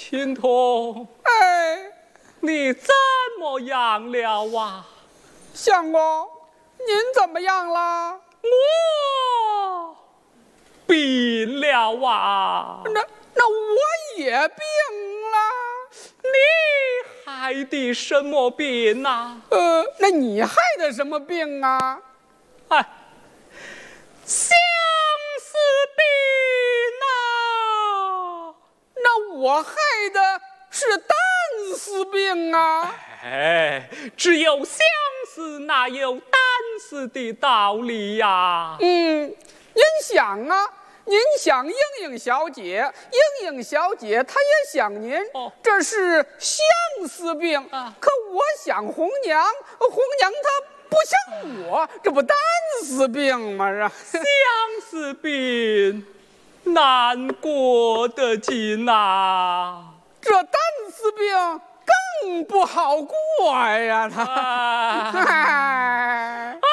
青桐， 哎， 你怎么样了啊？ 相公，您怎么样了？ 我病了啊！ 那我也病了。 你害的什么病啊？ 那你害的什么病啊？ 哎，相思病啊！ 那我害的是单丝病啊！ 哎，只有相思，哪有单丝的道理呀？ 您想啊，您想英英小姐，英英小姐她也想您，这是相思病啊。可我想红娘，红娘她不像我，这不单丝病吗？ 相思病难过得紧呐， 这单丝病更不好过呀！他， 哎